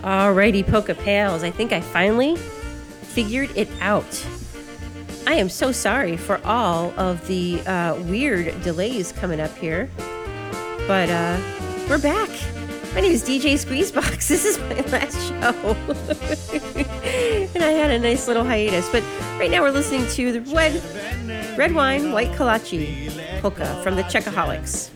Alrighty, Polka Pals, I think I finally figured it out. I am so sorry for all of the weird delays coming up here, but we're back. My name is DJ Squeezebox. This is my last show. And I had a nice little hiatus, but right now we're listening to the Red Wine, White Kolache polka from the Czechaholics.